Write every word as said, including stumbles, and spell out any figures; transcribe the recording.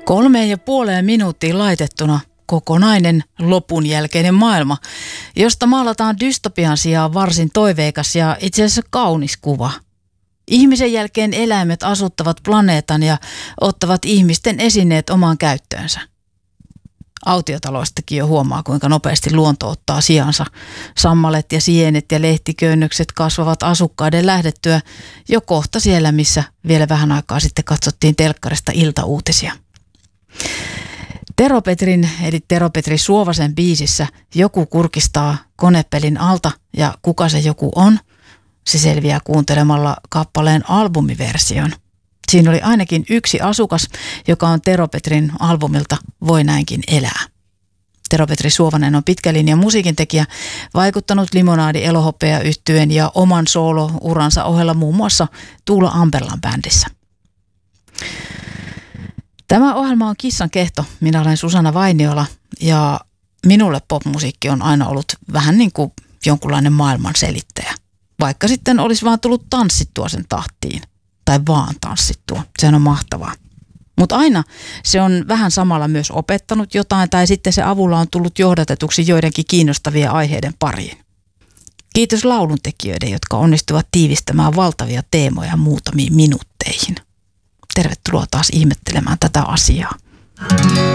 Kolmeen ja puoleen minuuttiin laitettuna kokonainen lopun jälkeinen maailma, josta maalataan dystopian sijaan varsin toiveikas ja itse asiassa kaunis kuva. Ihmisen jälkeen eläimet asuttavat planeetan ja ottavat ihmisten esineet omaan käyttöönsä. Autiotaloistakin jo huomaa, kuinka nopeasti luonto ottaa sijansa. Sammalet ja sienet ja lehtiköynnökset kasvavat asukkaiden lähdettyä jo kohta siellä, missä vielä vähän aikaa sitten katsottiin telkkarista iltauutisia. Tero Petrin eli Tero Petri Suovasen biisissä Joku kurkistaa konepelin alta ja kuka se joku on, se selviää kuuntelemalla kappaleen albumiversion. Siinä oli ainakin yksi asukas, joka on Tero Petrin albumilta Voi näinkin elää. Tero Petri Suovanen on pitkä linjan musiikintekijä, vaikuttanut Limonaadi Elohopea -yhtyeen ja oman soolo-uransa ohella muun muassa Tuula Amperlan bändissä. Tämä ohjelma on Kissan kehto. Minä olen Susanna Vainiola ja minulle popmusiikki on aina ollut vähän niin kuin jonkunlainen maailman selittäjä. Vaikka sitten olisi vaan tullut tanssittua sen tahtiin. Tai vaan tanssittua. Sehän on mahtavaa. Mutta aina se on vähän samalla myös opettanut jotain tai sitten se avulla on tullut johdatetuksi joidenkin kiinnostavien aiheiden pariin. Kiitos lauluntekijöiden, jotka onnistuvat tiivistämään valtavia teemoja muutamiin minuutteihin. Tervetuloa taas ihmettelemään tätä asiaa.